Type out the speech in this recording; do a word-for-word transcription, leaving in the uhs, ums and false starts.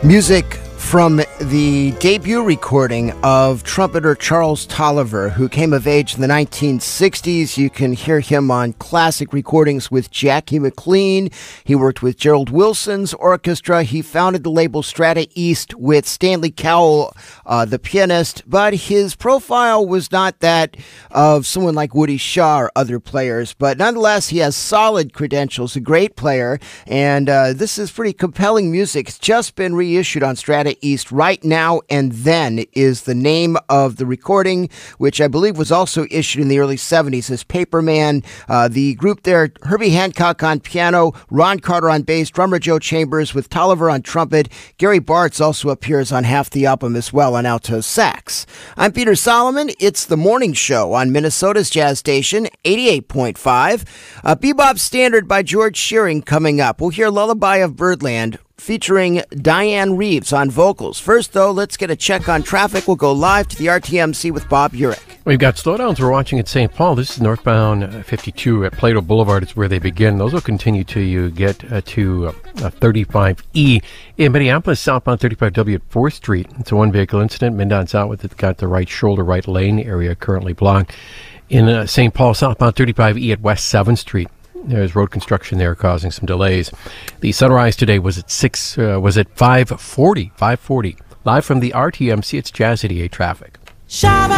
Music from the debut recording of trumpeter Charles Tolliver, who came of age in the nineteen sixties. You can hear him on classic recordings with Jackie McLean. He worked with Gerald Wilson's orchestra. He founded the label Strata East with Stanley Cowell, uh, the pianist, but his profile was not that of someone like Woody Shaw or other players. But nonetheless, he has solid credentials, a great player, and uh, this is pretty compelling music. It's just been reissued on Strata East. Right Now and Then is the name of the recording, which I believe was also issued in the early seventies as Paperman. Uh, the group there, Herbie Hancock on piano, Ron Carter on bass, drummer Joe Chambers with Tolliver on trumpet. Gary Bartz also appears on half the album as well on alto sax. I'm Peter Solomon. It's The Morning Show on Minnesota's Jazz Station, eighty-eight point five. A bebop standard by George Shearing coming up. We'll hear Lullaby of Birdland featuring Diane Reeves on vocals. First, though, let's get a check on traffic. We'll go live to the R T M C with Bob Urich. We've got slowdowns we're watching at Saint Paul. This is northbound fifty-two at Plato Boulevard. It's where they begin. Those will continue till you get uh, to uh, thirty-five E. In Minneapolis, southbound thirty-five W at fourth Street. It's a one-vehicle incident. MnDOT South, it's got the right shoulder, right lane area currently blocked. In uh, Saint Paul, southbound thirty-five E at West seventh Street. There's road construction there causing some delays. The sunrise today was at six. Uh, was at five forty. five forty. Live from the R T M C, it's Jazz eighty-eight traffic.